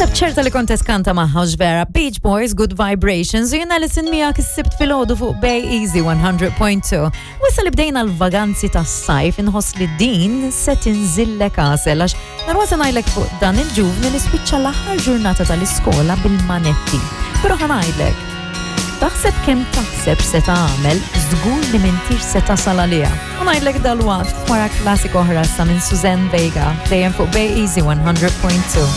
Nasab ċerta li kontest kanta maħħax vera Beach Boys, Good Vibrations u jena li sinmija kissibt fil-ħodu fuq Bay Easy 100.2. Wissa li bdejna l-vaganzi ta' sajf inħoss li din se tinżillek għasel għax narwasa najlek fuq dan il-ġuvni li spiċċa l-aħħar ġurnata tal-iskola bil-manetti. Pero ħanajdlek, taħseb kemm taħseb se tagħmel żgur li m'intix se tasal għaliha. U ngħidlek dal-waqt wara klassik oħra sa minn Suzanne Vega dejjem fuq Bay Easy 100.2.